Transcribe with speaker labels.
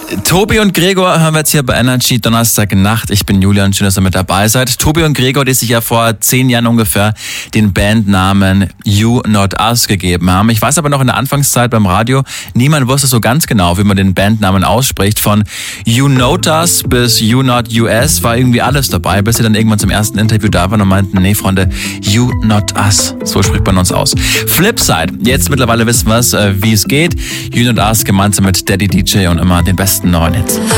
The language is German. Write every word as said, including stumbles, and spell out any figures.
Speaker 1: Tobi und Gregor hören wir jetzt hier bei Energy Donnerstagnacht. Ich bin Julian, schön, dass ihr mit dabei seid. Tobi und Gregor, die sich ja vor zehn Jahren ungefähr den Bandnamen You Not Us gegeben haben. Ich weiß aber noch in der Anfangszeit beim Radio, niemand wusste so ganz genau, wie man den Bandnamen ausspricht. Von You Not Us bis You Not U S war irgendwie alles dabei, bis sie dann irgendwann zum ersten Interview da waren und meinten, nee Freunde, You Not Us. So spricht man uns aus. Flipside, jetzt mittlerweile wissen wir es, wie es geht. You Not Us gemeinsam mit Daddy D J und immer den besten neuen Hits.